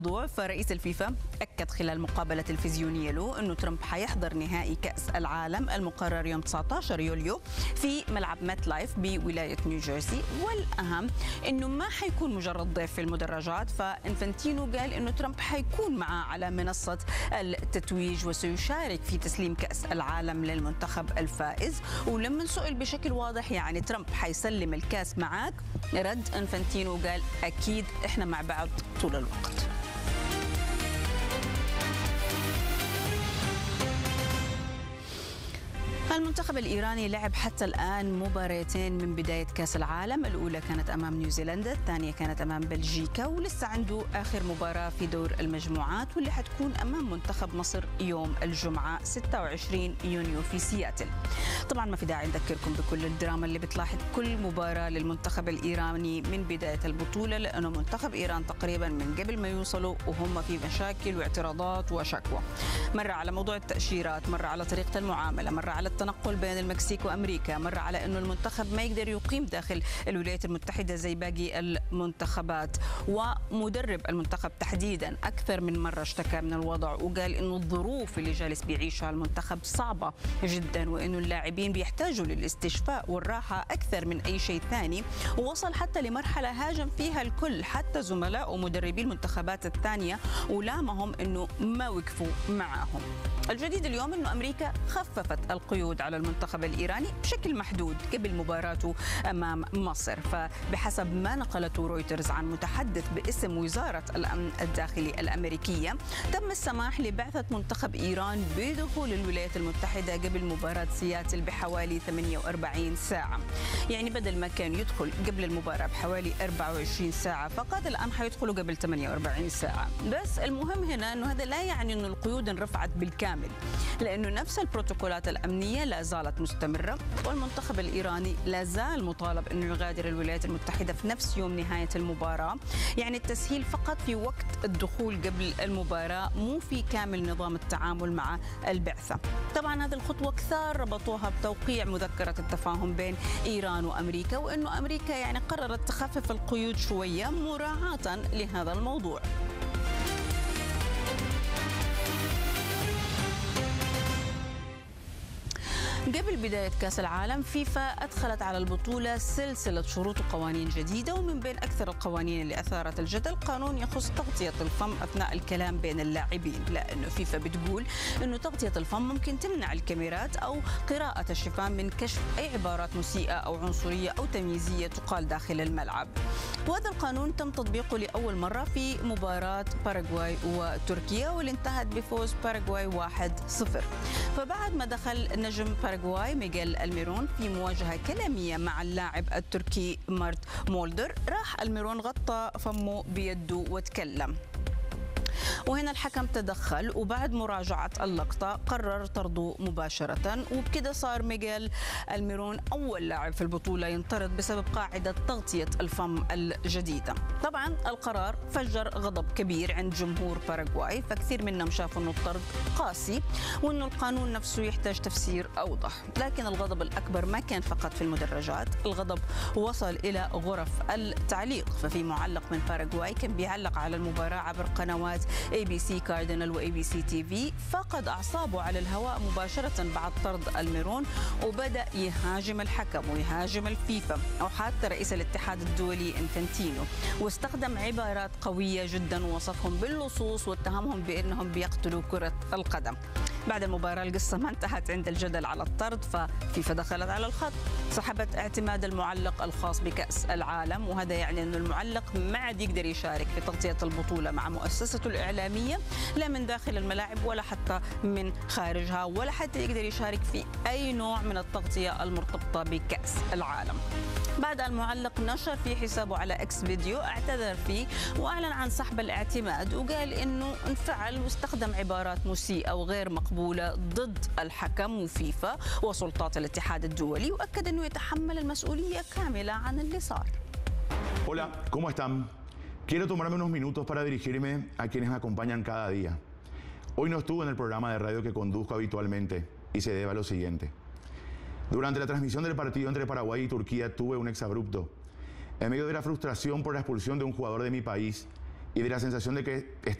فرئيس الفيفا أكد خلال مقابلة تلفزيونية له أنه ترامب حيحضر نهائي كأس العالم المقرر يوم 19 يوليو في ملعب ميت لايف بولاية نيوجيرسي، والأهم أنه ما حيكون مجرد ضيف في المدرجات، فإنفانتينو قال أنه ترامب حيكون معه على منصة التتويج وسيشارك في تسليم كأس العالم للمنتخب الفائز. ولما سئل بشكل واضح يعني ترامب حيسلم الكأس معاك، رد إنفانتينو قال أكيد إحنا مع بعض طول الوقت. المنتخب الإيراني لعب حتى الآن مباراتين من بداية كأس العالم، الأولى كانت أمام نيوزيلندا، الثانية كانت أمام بلجيكا، ولسه عنده آخر مباراة في دور المجموعات واللي حتكون أمام منتخب مصر يوم الجمعة 26 يونيو في سياتل. طبعا ما في داعي نذكركم بكل الدراما اللي بتلاحظ كل مباراة للمنتخب الإيراني من بداية البطولة، لأنه منتخب إيران تقريبا من قبل ما يوصلوا وهم في مشاكل واعتراضات وشكوى، مرة على موضوع التأشيرات، مرة على طريقة المعاملة، مرة على التنقل بين المكسيك وأمريكا، مرة على أنه المنتخب ما يقدر يقيم داخل الولايات المتحدة زي باقي المنتخبات. ومدرب المنتخب تحديدا أكثر من مرة اشتكى من الوضع وقال أنه الظروف اللي جالس بيعيشها المنتخب صعبة جدا، وأنه اللاعبين بيحتاجوا للاستشفاء والراحة أكثر من أي شيء ثاني، ووصل حتى لمرحلة هاجم فيها الكل حتى زملاء ومدربي المنتخبات الثانية ولامهم أنه ما وقفوا معهم. الجديد اليوم أنه أمريكا خففت القيود على المنتخب الإيراني بشكل محدود قبل مباراته أمام مصر، فبحسب ما نقلته رويترز عن متحدث باسم وزارة الأمن الداخلي الأمريكية، تم السماح لبعثة منتخب إيران بدخول الولايات المتحدة قبل مباراة سياتل بحوالي 48 ساعة، يعني بدل ما كان يدخل قبل المباراة بحوالي 24 ساعة فقط، الآن حيدخلوا قبل 48 ساعة. بس المهم هنا أنه هذا لا يعني أنه القيود انرفعت بالكامل، لأنه نفس البروتوكولات الأمنية لا زالت مستمرة، والمنتخب الإيراني لا زال مطالب أنه يغادر الولايات المتحدة في نفس يوم نهاية المباراة، يعني التسهيل فقط في وقت الدخول قبل المباراة، مو في كامل نظام التعامل مع البعثة. طبعا هذه الخطوة كثار ربطوها بتوقيع مذكرة التفاهم بين إيران وأمريكا، وأنه أمريكا يعني قررت تخفف القيود شوية مراعاة لهذا الموضوع. قبل بداية كأس العالم فيفا أدخلت على البطولة سلسلة شروط وقوانين جديدة، ومن بين أكثر القوانين اللي أثارت الجدل قانون يخص تغطية الفم أثناء الكلام بين اللاعبين، لأنه فيفا بتقول أنه تغطية الفم ممكن تمنع الكاميرات أو قراءة الشفاه من كشف أي عبارات مسيئة أو عنصرية أو تمييزية تقال داخل الملعب. وهذا القانون تم تطبيقه لأول مرة في مباراة باراغواي وتركيا واللي انتهت بفوز باراغواي 1-0. فبعد ما دخل نجم باراغواي ميغيل الميرون في مواجهة كلامية مع اللاعب التركي مارت مولدر، راح الميرون غطى فمه بيده وتكلم، وهنا الحكم تدخل، وبعد مراجعة اللقطة قرر طرده مباشرة، وبكده صار ميغيل الميرون أول لاعب في البطولة ينطرد بسبب قاعدة تغطية الفم الجديدة. طبعا القرار فجر غضب كبير عند جمهور باراغواي، فكثير منهم شافوا أنه الطرد قاسي وأنه القانون نفسه يحتاج تفسير أوضح، لكن الغضب الأكبر ما كان فقط في المدرجات، الغضب وصل إلى غرف التعليق، ففي معلق من باراغواي كان بيعلق على المباراة عبر قنوات ABC كاردينال وABC TV، فقد أعصابه على الهواء مباشرة بعد طرد الميرون، وبدأ يهاجم الحكم ويهاجم الفيفا أو حتى رئيس الاتحاد الدولي إنفانتينو، واستخدم عبارات قوية جدا ووصفهم باللصوص واتهمهم بأنهم بيقتلوا كرة القدم. بعد المباراة القصة ما انتهت عند الجدل على الطرد، ففيفا دخلت على الخط، سحبت اعتماد المعلق الخاص بكأس العالم، وهذا يعني أن المعلق ما عاد يقدر يشارك في تغطية البطولة مع مؤسسته الإعلامية لا من داخل الملاعب ولا حتى من خارجها، ولا حتى يقدر يشارك في أي نوع من التغطية المرتبطة بكأس العالم. بعد المعلق نشر في حسابه على اكس فيديو اعتذر فيه واعلن عن سحب الاعتماد، وقال انه انفعل واستخدم عبارات مسيئة وغير مقبولة ضد الحكم وفيفا وسلطات الاتحاد الدولي، واكد انه يتحمل المسؤولية كاملة عن اللي صار. Hola, ¿cómo están? Quiero tomarme unos minutos para dirigirme a quienes me acompañan cada día. Hoy no estuve en el programa de radio que conduzco habitualmente y se debe a lo siguiente. Durante la transmisión del partido entre Paraguay y Turquía tuve un exabrupto. En medio de la frustración por la expulsión de un jugador de mi país y de la sensación de que